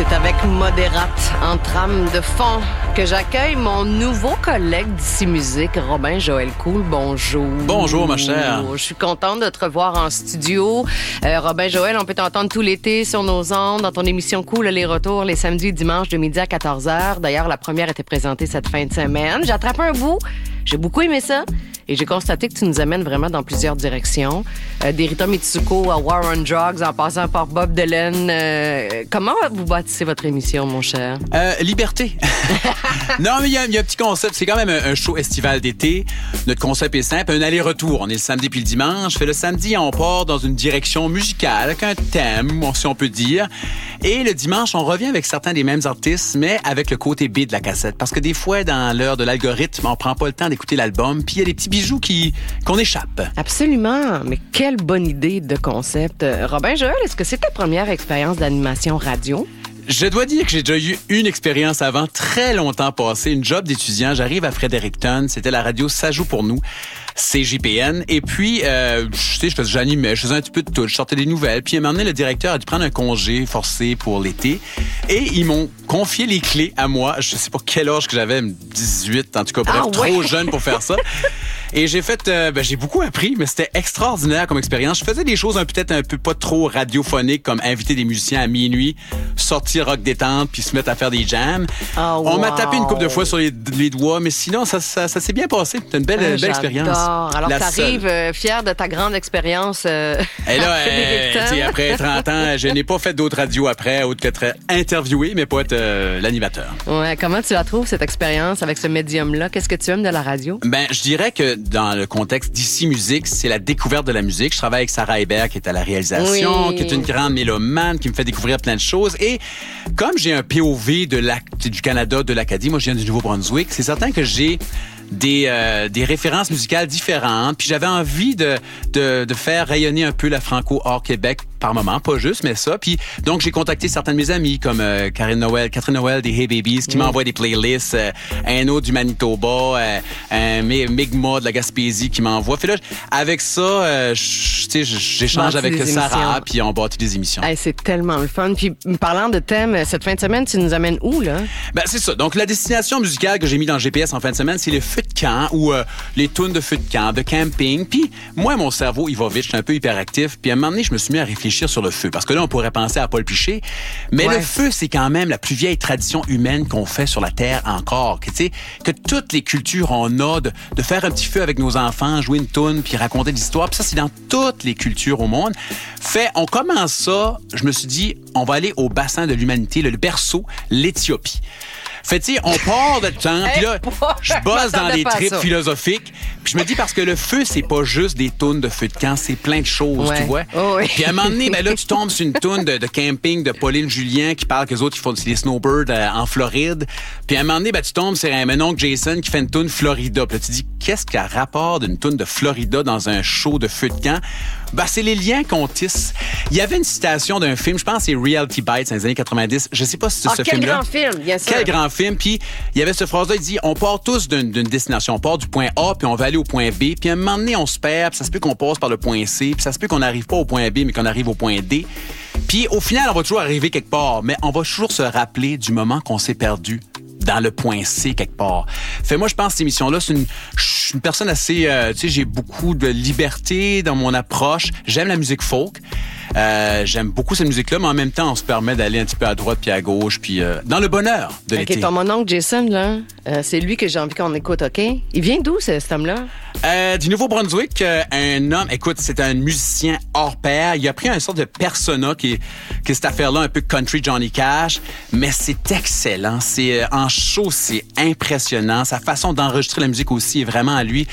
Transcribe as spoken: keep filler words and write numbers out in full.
C'est avec Modérate en trame de fond que j'accueille mon nouveau collègue d'ici Musique, Robin Joël Cool. Bonjour. Bonjour, ma chère. Je suis contente de te revoir en studio. Euh, Robin Joël, on peut t'entendre tout l'été sur nos ondes, dans ton émission Cool, les retours, les samedis et dimanches de midi à quatorze heures. D'ailleurs, la première était présentée cette fin de semaine. J'ai attrapé un bout. J'ai beaucoup aimé ça. Et j'ai constaté que tu nous amènes vraiment dans plusieurs directions. Euh, d'Erita Mitsuko à War on Drugs, en passant par Bob Dylan. Euh, comment vous bâtissez votre émission, mon cher? Euh, liberté. Non, mais il y, y a un petit concept. C'est quand même un, un show estival d'été. Notre concept est simple, un aller-retour. On est le samedi puis le dimanche. Fait le samedi, on part dans une direction musicale, avec un thème, si on peut dire. Et le dimanche, on revient avec certains des mêmes artistes, mais avec le côté B de la cassette. Parce que des fois, dans l'heure de l'algorithme, on prend pas le temps d'écouter l'album, puis il y a des petits bijoux qui, qu'on échappe. Absolument. Mais quelle bonne idée de concept. Robin Joël, est-ce que c'est ta première expérience d'animation radio? Je dois dire que j'ai déjà eu une expérience avant, très longtemps passée, une job d'étudiant. J'arrive à Fredericton, c'était la radio Ça joue pour nous, C J P N. Et puis, euh, je sais, je faisais, j'animais, je faisais un petit peu de tout, je sortais des nouvelles. Puis à un moment donné, le directeur a dû prendre un congé forcé pour l'été. Et ils m'ont confié les clés à moi. Je sais pas quel âge que j'avais, dix-huit, en tout cas, bref, ah, ouais. trop jeune pour faire ça. Et j'ai fait, euh, ben, j'ai beaucoup appris, mais c'était extraordinaire comme expérience. Je faisais des choses un, peut-être un peu pas trop radiophoniques, comme inviter des musiciens à minuit, sortir rock détente, puis se mettre à faire des jams. Oh, On wow. m'a tapé une couple de fois sur les, les doigts, mais sinon, ça, ça, ça s'est bien passé. C'était une belle, Ah, belle expérience. Alors, La t'arrives seule. euh, fier de ta grande expérience. Euh, Et là, à euh, Fredericton. t'sais, après trente ans, je n'ai pas fait d'autres radios après, autre qu'être interviewé, mais pas être euh, l'animateur. Ouais, comment tu la trouves, cette expérience avec ce médium-là? Qu'est-ce que tu aimes de la radio? Ben, je dirais que dans le contexte d'ici Musique, c'est la découverte de la musique. Je travaille avec Sarah Hébert, qui est à la réalisation, Oui. qui est une grande mélomane, qui me fait découvrir plein de choses. Et comme j'ai un P O V de la, du Canada, de l'Acadie, moi je viens du Nouveau-Brunswick, c'est certain que j'ai des, euh, des références musicales différentes. Puis j'avais envie de, de, de faire rayonner un peu la franco hors Québec par moment, pas juste, mais ça. Puis donc j'ai contacté certains de mes amis comme euh, Karine Noël, Catherine Noël des Hey Babies qui mm. m'envoie des playlists, euh, un autre du Manitoba, euh, un Migma de la Gaspésie qui m'envoie. Fait là, avec ça, euh, j'échange avec Sarah, puis on bâtit des émissions. Hey, c'est tellement le fun. Puis parlant de thème, cette fin de semaine, tu nous amènes où, là? Ben c'est ça. Donc la destination musicale que j'ai mis dans le G P S en fin de semaine, c'est le feu de camp ou euh, les tunes de feu de camp, de camping. Puis moi, mon cerveau, il va vite, je suis un peu hyperactif. Puis à un moment donné, je me suis mis à réfléchir sur le feu. Parce que là, on pourrait penser à Paul Piché. Mais ouais. Le feu, c'est quand même la plus vieille tradition humaine qu'on fait sur la Terre encore. Que, tu sais, que toutes les cultures, on a de, de faire un petit feu avec nos enfants, jouer une toune, puis raconter des histoires. Puis ça, c'est dans toutes les cultures au monde. Fait, on commence ça, je me suis dit, on va aller au bassin de l'humanité, le, le berceau, l'Éthiopie. Fait, tu sais, on part de temps, puis là, je bosse dans des trips philosophiques, puis je me dis, parce que le feu, c'est pas juste des tounes de feu de camp, c'est plein de choses, ouais. tu vois. Oh, oui. Puis à un moment donné, ben là, tu tombes sur une toune de, de camping de Pauline Julien qui parle qu'eux autres, ils font des snowbirds euh, en Floride. Puis à un moment donné, ben tu tombes sur un oncle Jason qui fait une toune Florida. Puis là, tu dis, qu'est-ce qu'il y a rapport d'une toune de Florida dans un show de feu de camp? Ben, c'est les liens qu'on tisse. Il y avait une citation d'un film, je pense que c'est Reality Bites dans les années quatre-vingt-dix. Je sais pas si c'est ah, ce quel film-là. Grand film, bien sûr. Quel grand film. Puis il y avait cette phrase-là, il dit, on part tous d'une, d'une destination. On part du point A, puis on va aller au point B. Puis à un moment donné, on se perd, puis ça se peut qu'on passe par le point C, puis ça se peut qu'on n'arrive pas au point B, mais qu'on arrive au point D. Puis au final, on va toujours arriver quelque part, mais on va toujours se rappeler du moment qu'on s'est perdu dans le point C quelque part. Fait moi, je pense que cette émission-là, c'est une, je suis une personne assez, euh, tu sais, j'ai beaucoup de liberté dans mon approche. J'aime la musique folk. Euh, j'aime beaucoup cette musique-là, mais en même temps, on se permet d'aller un petit peu à droite puis à gauche, puis euh, dans le bonheur de okay, l'été. Ton mon oncle Jason, là, euh, c'est lui que j'ai envie qu'on écoute, OK? Il vient d'où, ce, cet homme-là? Euh, du Nouveau-Brunswick, euh, un homme, écoute, c'est un musicien hors pair. Il a pris un sorte de persona qui est, qui est cette affaire-là, un peu country Johnny Cash, mais c'est excellent. C'est euh, en show, c'est impressionnant. Sa façon d'enregistrer la musique aussi est vraiment à lui.